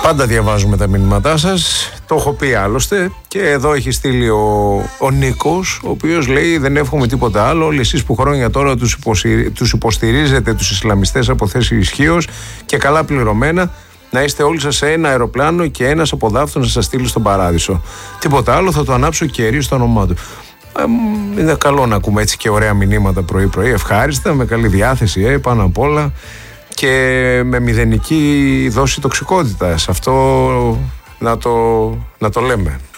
Πάντα διαβάζουμε τα μηνύματά σας. Το έχω πει άλλωστε. Και εδώ έχει στείλει ο Νίκος, ο οποίος λέει: δεν εύχομαι τίποτα άλλο. Όλοι εσείς που χρόνια τώρα τους υποστηρίζετε τους Ισλαμιστές από θέση ισχύως και καλά πληρωμένα, να είστε όλοι σας σε ένα αεροπλάνο και ένας από δάφτους να σας στείλει στον παράδεισο. Τίποτα άλλο, θα το ανάψω κερί στο όνομά του. Είναι καλό να ακούμε έτσι και ωραία μηνύματα πρωί-πρωί. Ευχάριστα, με καλή διάθεση, πάνω απ' όλα. Και με μηδενική δόση τοξικότητας. Αυτό να το λέμε.